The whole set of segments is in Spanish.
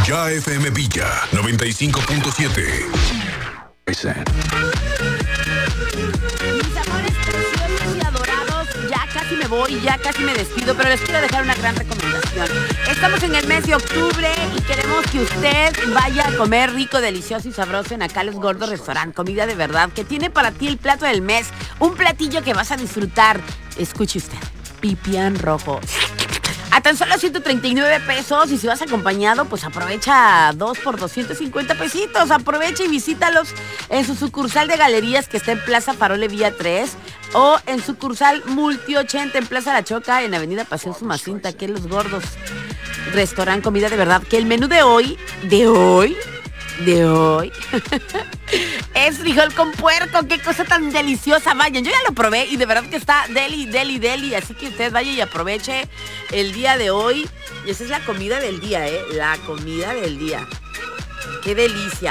Ya FM Villa 95.7. Mis amores preciosos y adorados, ya casi me voy, ya casi me despido, pero les quiero dejar una gran recomendación. Estamos en el mes de octubre y queremos que usted vaya a comer rico, delicioso y sabroso en Acá Los Gordos Restaurant. Comida de verdad que tiene para ti el plato del mes. Un platillo que vas a disfrutar. Escuche usted, pipián rojo. A tan solo 139 pesos, y si vas acompañado, pues aprovecha 2 por 250 pesitos. Aprovecha y visítalos en su sucursal de galerías que está en Plaza Farole Vía 3 o en sucursal Multi 80 en Plaza La Choca en Avenida Paseo Sumacinta, aquí en Los Gordos Restaurant. Comida de verdad, que el menú de hoy es frijol con puerco. Qué cosa tan deliciosa. Vayan, yo ya lo probé y de verdad que está deli. Así que usted vaya y aproveche el día de hoy. Y esa es la comida del día, la comida del día. Qué delicia.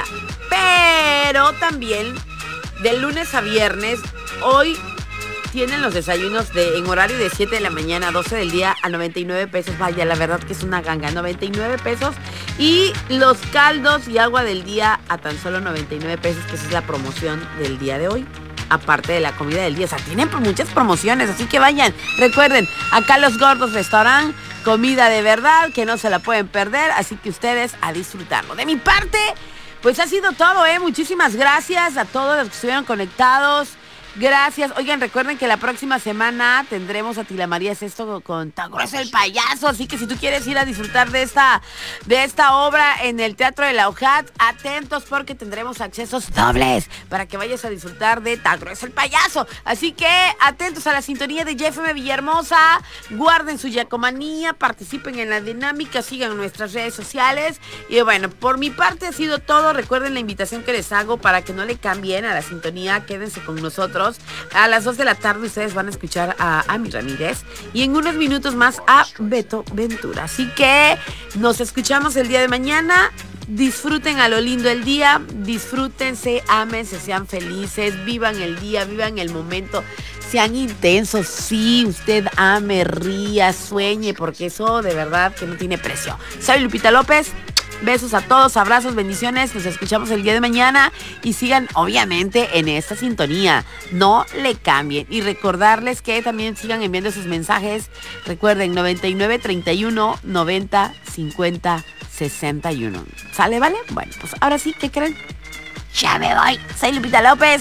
Pero también de lunes a viernes, hoy tienen los desayunos en horario de 7 de la mañana a 12 del día a 99 pesos. Vaya, la verdad que es una ganga, 99 pesos. Y los caldos y agua del día a tan solo 99 pesos, que esa es la promoción del día de hoy. Aparte de la comida del día, o sea, tienen muchas promociones, así que vayan. Recuerden, Acá Los Gordos Restaurant, comida de verdad que no se la pueden perder, así que ustedes a disfrutarlo. De mi parte, pues ha sido todo, Muchísimas gracias a todos los que estuvieron conectados. Gracias. Oigan, recuerden que la próxima semana tendremos a Tila María Sesto con Tan Grueso el Payaso. Así que si tú quieres ir a disfrutar de esta obra en el Teatro de la OJAT, atentos porque tendremos accesos dobles para que vayas a disfrutar de Tan Grueso el Payaso. Así que atentos a la sintonía de JFM Villahermosa. Guarden su yacomanía, participen en la dinámica, sigan nuestras redes sociales. Y bueno, por mi parte ha sido todo. Recuerden la invitación que les hago para que no le cambien a la sintonía. Quédense con nosotros. A las 2 de la tarde ustedes van a escuchar a Ami Ramírez y en unos minutos más a Beto Ventura. Así que nos escuchamos el día de mañana. Disfruten a lo lindo el día, disfrútense, ámense, sean felices, vivan el día, vivan el momento, sean intensos. Sí, usted ame, ría, sueñe, porque eso de verdad que no tiene precio. Soy Lupita López. Besos a todos, abrazos, bendiciones. Nos escuchamos el día de mañana y sigan obviamente en esta sintonía. No le cambien. Y recordarles que también sigan enviando sus mensajes. Recuerden, 99 31 90 50 61. ¿Sale, vale? Bueno, pues ahora sí, ¿qué creen? Ya me voy. Soy Lupita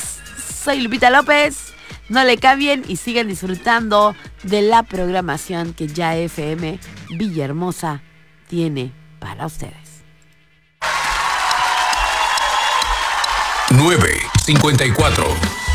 López. No le cambien y sigan disfrutando de la programación que Ya FM Villahermosa tiene para ustedes. 9:54.